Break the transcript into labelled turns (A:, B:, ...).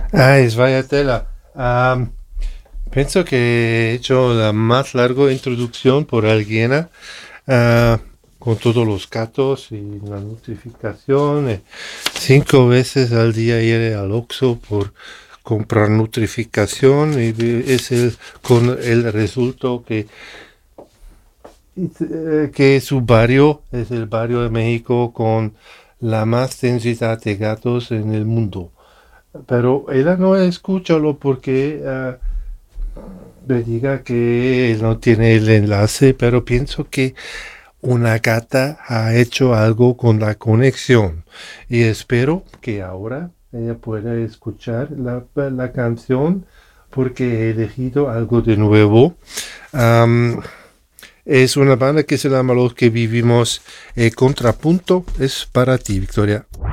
A: Es vaya tela. Pienso que he hecho la más larga introducción por alguien, ah, con todos los gatos y la nutrificación. 5 veces al día ir al Oxxo por comprar nutrificación y con el resultado que su barrio es el barrio de México con la más densidad de gatos en el mundo. Pero ella no escúchalo porque me diga que él no tiene el enlace, pero pienso que una gata ha hecho algo con la conexión y espero que ahora ella pueda escuchar la canción porque he elegido algo de nuevo. Am, es una banda que se llama Los que vivimos. Contrapunto es para ti, Victoria.